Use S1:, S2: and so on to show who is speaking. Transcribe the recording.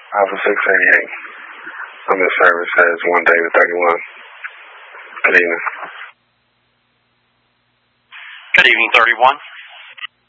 S1: Alpha 688. I'm in service as 1 David 31. Good evening.
S2: Good evening, 31.